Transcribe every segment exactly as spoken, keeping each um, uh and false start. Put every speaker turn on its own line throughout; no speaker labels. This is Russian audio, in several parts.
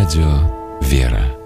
Радио «Вера».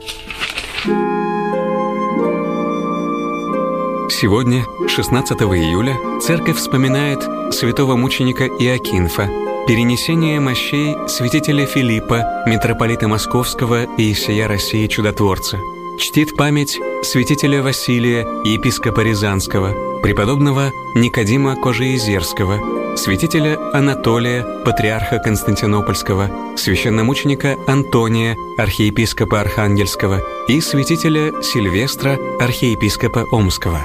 Сегодня, шестнадцатого июля, Церковь вспоминает святого мученика Иоакинфа, перенесение мощей святителя Филиппа, митрополита Московского и всея России чудотворца. Чтит память святителя Василия, епископа Рязанского, преподобного Никодима Кожеизерского, святителя Анатолия, патриарха Константинопольского, священномученика Антония, архиепископа Архангельского и святителя Сильвестра, архиепископа Омского.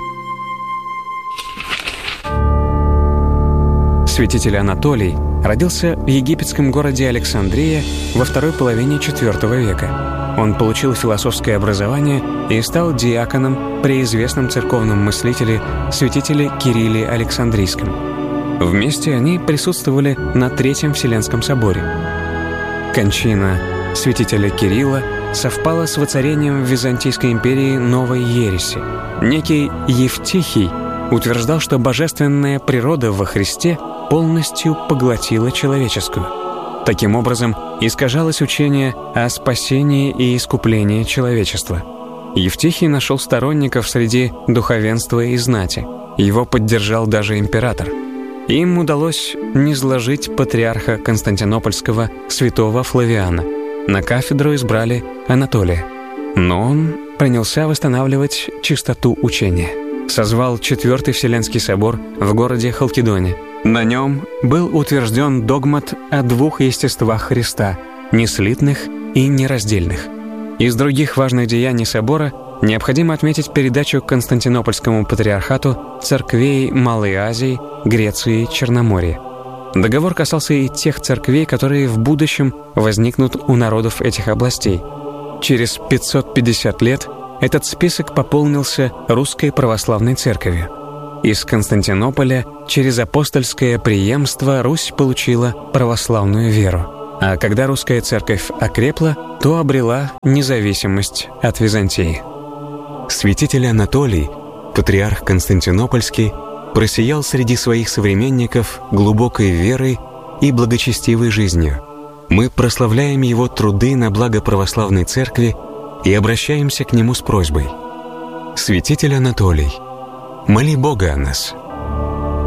Святитель Анатолий родился в египетском городе Александрия во второй половине четвёртого века. Он получил философское образование и стал диаконом при известном церковном мыслителе святителе Кирилле Александрийском. Вместе они присутствовали на Третьем Вселенском соборе. Кончина святителя Кирилла совпала с воцарением в Византийской империи новой ереси. Некий Евтихий утверждал, что божественная природа во Христе полностью поглотила человеческую. Таким образом, искажалось учение о спасении и искуплении человечества. Евтихий нашел сторонников среди духовенства и знати. Его поддержал даже император. Им удалось низложить патриарха Константинопольского святого Флавиана. На кафедру избрали Анатолия. Но он принялся восстанавливать чистоту учения. Созвал Четвертый Вселенский собор в городе Халкидоне. На нем был утвержден догмат о двух естествах Христа – неслитных и нераздельных. Из других важных деяний собора необходимо отметить передачу Константинопольскому патриархату церквей Малой Азии, Греции, Черноморья. Договор касался и тех церквей, которые в будущем возникнут у народов этих областей. Через пятьсот пятьдесят лет этот список пополнился Русской Православной Церковью. Из Константинополя через апостольское преемство Русь получила православную веру. А когда русская церковь окрепла, то обрела независимость от Византии. Святитель Анатолий, патриарх Константинопольский, просиял среди своих современников глубокой верой и благочестивой жизнью. Мы прославляем его труды на благо православной церкви и обращаемся к нему с просьбой. Святитель Анатолий, моли Бога о нас.